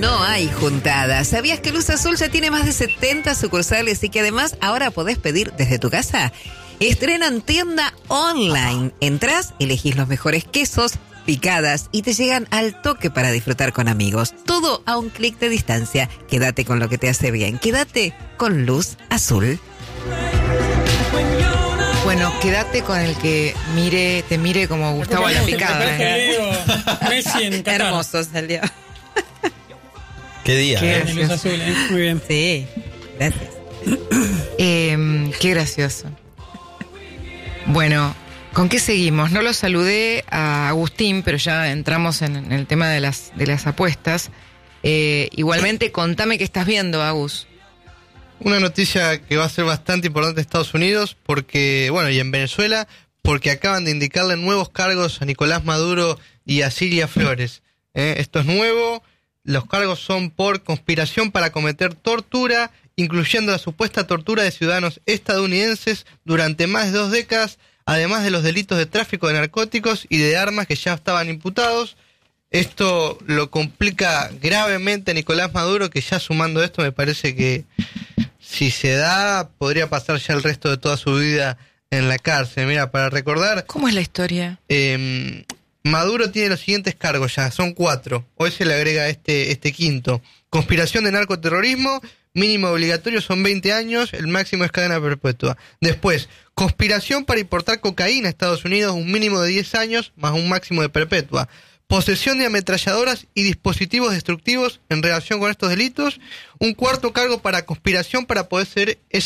No hay juntadas. ¿Sabías que Luz Azul ya tiene más de 70 sucursales y que además ahora podés pedir desde tu casa? Estrenan tienda online. Entrás, elegís los mejores quesos, picadas y te llegan al toque para disfrutar con amigos. Todo a un clic de distancia. Quédate con lo que te hace bien. Quédate con Luz Azul. Bueno, quédate con el que te mire como Gustavo a la picada. Messi en Qatar. Hermoso salió. ¿Qué día? En Luz Azul, muy bien. Sí, gracias. Qué gracioso. Bueno, ¿con qué seguimos? No lo saludé a Agustín, pero ya entramos en el tema de las apuestas. Igualmente, contame qué estás viendo, Agus. Una noticia que va a ser bastante importante en Estados Unidos, porque, bueno, y en Venezuela, porque acaban de indicarle nuevos cargos a Nicolás Maduro y a Cilia Flores. Esto es nuevo. Los cargos son por conspiración para cometer tortura, incluyendo la supuesta tortura de ciudadanos estadounidenses durante más de 2 décadas, además de los delitos de tráfico de narcóticos y de armas que ya estaban imputados. Esto lo complica gravemente a Nicolás Maduro, que ya sumando esto me parece que si se da, podría pasar ya el resto de toda su vida en la cárcel. Mira, para recordar... ¿Cómo es la historia? Maduro tiene los siguientes cargos ya, son 4. Hoy se le agrega este quinto. Conspiración de narcoterrorismo, mínimo obligatorio son 20 años, el máximo es cadena perpetua. Después, conspiración para importar cocaína a Estados Unidos, un mínimo de 10 años, más un máximo de perpetua. Posesión de ametralladoras y dispositivos destructivos en relación con estos delitos. Un cuarto cargo para conspiración para poder ser